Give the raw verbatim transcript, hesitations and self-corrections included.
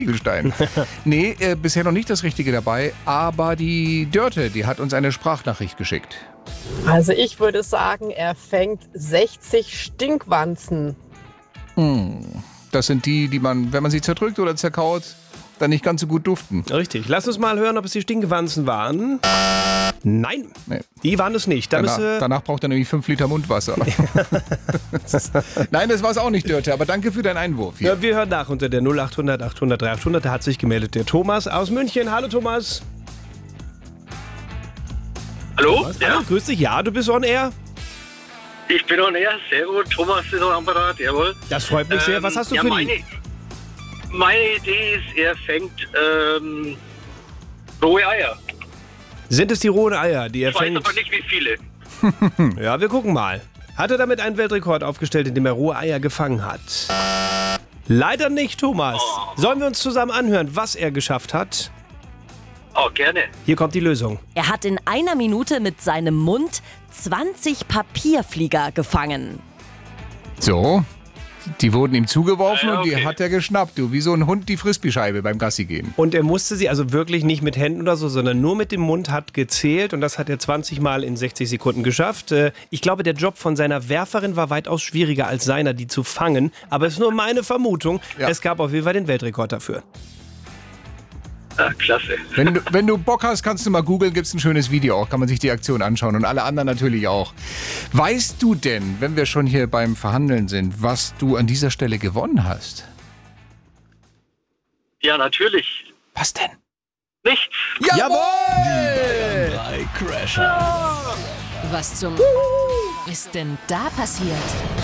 Ziegelstein. Nee, äh, bisher noch nicht das Richtige dabei, aber die Dörte, die hat uns eine Sprachnachricht geschickt. Also ich würde sagen, er fängt sechzig Stinkwanzen. Hm. Das sind die, die man, wenn man sie zerdrückt oder zerkaut, dann nicht ganz so gut duften. Richtig. Lass uns mal hören, ob es die Stinkwanzen waren. Nein, Nee. die waren es nicht. Da Danach, müsste- danach braucht er nämlich fünf Liter Mundwasser. Nein, das war es auch nicht, Dörte, aber danke für deinen Einwurf hier. Ja, wir hören nach unter der null acht hundert achthundert dreihundert. Da hat sich gemeldet der Thomas aus München. Hallo Thomas. Hallo? Ja. Hallo, grüß dich. Ja, du bist on air. Ich bin on air. Sehr gut. Thomas ist am Apparat. Jawohl. Das freut mich sehr. Was hast du ja, für meine, die? meine Idee ist, er fängt ähm, rohe Eier. Sind es die rohen Eier, die er Ich weiß fängt? aber nicht, wie viele. Ja, wir gucken mal. Hat er damit einen Weltrekord aufgestellt, indem er rohe Eier gefangen hat? Leider nicht, Thomas. Sollen wir uns zusammen anhören, was er geschafft hat? Oh, gerne. Hier kommt die Lösung. Er hat in einer Minute mit seinem Mund zwanzig Papierflieger gefangen. So, die wurden ihm zugeworfen Ah, ja, und die okay. hat er geschnappt. Du, wie so ein Hund die Frisbeescheibe beim Gassi gehen. Und er musste sie also wirklich nicht mit Händen oder so, sondern nur mit dem Mund hat gezählt. Und das hat er zwanzig Mal in sechzig Sekunden geschafft. Äh, Ich glaube, der Job von seiner Werferin war weitaus schwieriger als seiner, die zu fangen. Aber es ist nur meine Vermutung. Ja. Es gab auf jeden Fall den Weltrekord dafür. Ah, klasse. Wenn du, wenn du Bock hast, kannst du mal googeln, gibt es ein schönes Video auch, kann man sich die Aktion anschauen und alle anderen natürlich auch. Weißt du denn, wenn wir schon hier beim Verhandeln sind, was du an dieser Stelle gewonnen hast? Ja, natürlich. Was denn? Nichts. Jawohl! Drei Crasher. Was zum ist denn da passiert?